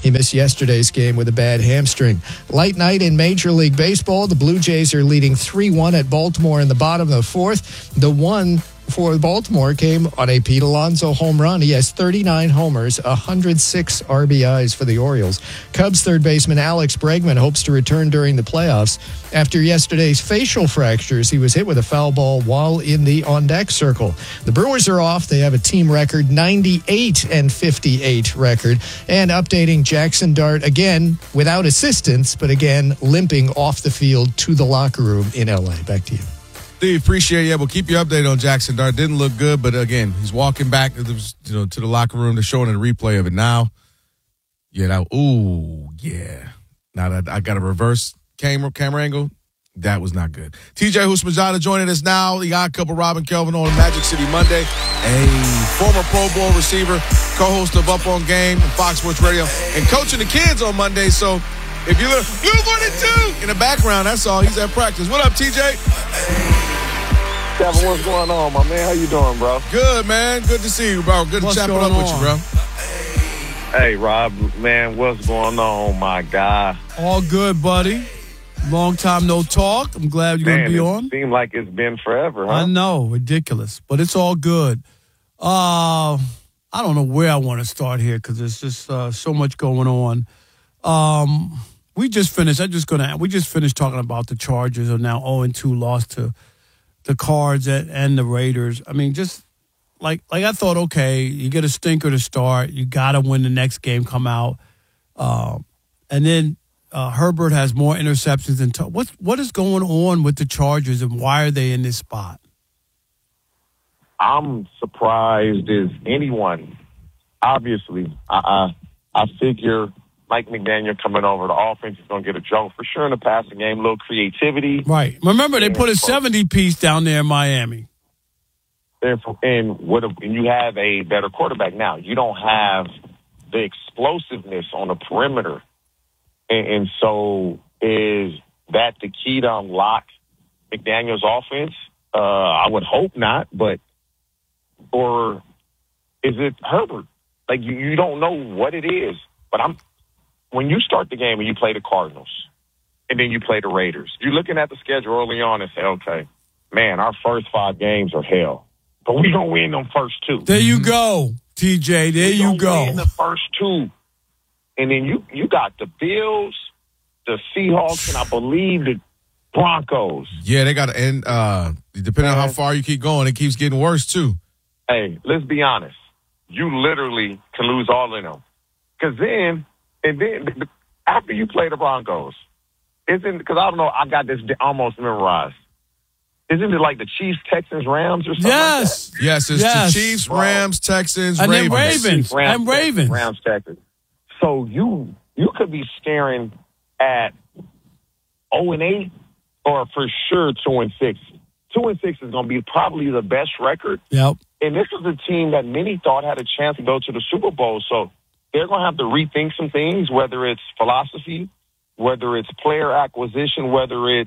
He missed yesterday's game with a bad hamstring. Light night in Major League Baseball. The Blue Jays are leading 3-1 at Baltimore in the bottom of the fourth. The one for Baltimore came on a Pete Alonso home run. He has 39 homers, 106 RBIs for the Orioles. Cubs third baseman Alex Bregman hopes to return during the playoffs. After yesterday's facial fractures, he was hit with a foul ball while in the on-deck circle. The Brewers are off. They have a team record 98-58 record. And updating Jackson Dart again without assistance, but again limping off the field to the locker room in L.A. Back to you. Steve, appreciate it. Yeah, we'll keep you updated on Jackson Dart. Didn't look good, but again, he's walking back to the locker room. They're showing a replay of it now. Now that I got a reverse camera angle, that was not good. TJ Houshmandzadeh joining us now. The odd couple, Robin Kelvin on Magic City Monday. A former Pro Bowl receiver, co-host of Up On Game on Fox Sports Radio, and coaching the kids on Monday. So if you look, Blue 1 and 2 in the background, that's all. He's at practice. What up, TJ? Kevin, what's going on, my man? How you doing, bro? Good, man. Good to see you, bro. Good to chop it up with you, bro. Hey, Rob, man, what's going on, my guy? All good, buddy. Long time no talk. I'm glad you're going to be on. It seems like it's been forever, huh? I know. Ridiculous. But it's all good. I don't know where I want to start here because there's just so much going on. We just finished talking about the Chargers are now 0-2 lost to the Cards and the Raiders. I mean, just like I thought, okay, you get a stinker to start. You got to win the next game, come out. And then Herbert has more interceptions than what is going on with the Chargers and why are they in this spot? I'm surprised as anyone. Obviously, I figure Mike McDaniel coming over, the offense is going to get a jolt for sure in the passing game, a little creativity. Right. Remember, they put a 70-piece down there in Miami. And you have a better quarterback now. You don't have the explosiveness on the perimeter. And so is that the key to unlock McDaniel's offense? I would hope not, or is it Herbert? Like, you don't know what it is. But when you start the game and you play the Cardinals and then you play the Raiders, you're looking at the schedule early on and say, okay, man, our first 5 games are hell. But we're going to win them first 2. There you go, TJ. There you go. Win the first 2. And then you got the Bills, the Seahawks, and I believe the Broncos. Yeah, they got to end. Depending on how far you keep going, it keeps getting worse, too. Hey, let's be honest. You literally can lose all of them. Because then after you play the Broncos, because I don't know, I got this almost memorized. Isn't it like the Chiefs, Texans, Rams or something like that? Yes, it's the Chiefs, Rams, Texans, and Ravens. Then Ravens. Rams, Texans. So you could be staring at 0-8 or for sure 2-6. 2-6 is going to be probably the best record. Yep. And this is a team that many thought had a chance to go to the Super Bowl. So they're going to have to rethink some things, whether it's philosophy, whether it's player acquisition, whether it's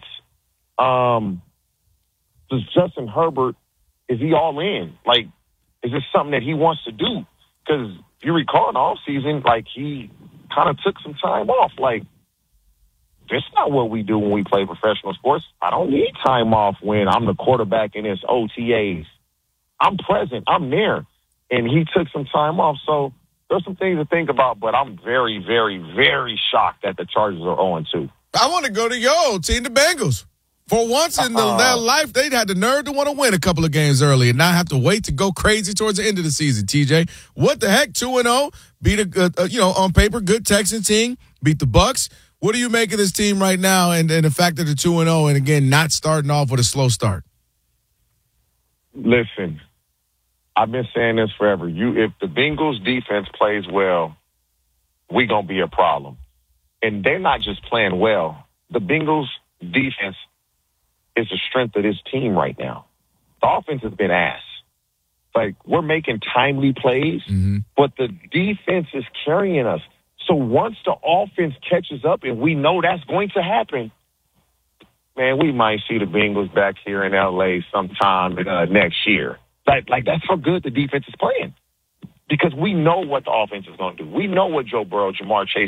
does Justin Herbert, is he all in? Like, is this something that he wants to do? Because if you recall in the offseason, like, he kind of took some time off. Like, that's not what we do when we play professional sports. I don't need time off when I'm the quarterback in this OTAs. I'm present. I'm there. And he took some time off. So there's some things to think about, but I'm very, very, very shocked that the Chargers are 0-2. I want to go to your old team, the Bengals. For once in their life, they'd had the nerve to want to win a couple of games early and not have to wait to go crazy towards the end of the season, TJ. What the heck? 2-0, beat on paper, good Texans team, beat the Bucks. What do you make of this team right now and the fact that they're 2-0 and, again, not starting off with a slow start? Listen, I've been saying this forever. If the Bengals defense plays well, we're going to be a problem. And they're not just playing well. The Bengals defense is the strength of this team right now. The offense has been ass. Like, we're making timely plays, but the defense is carrying us. So once the offense catches up, and we know that's going to happen, man, we might see the Bengals back here in L.A. sometime next year. Like that's how good the defense is playing. Because we know what the offense is going to do. We know what Joe Burrow, Jamar Chase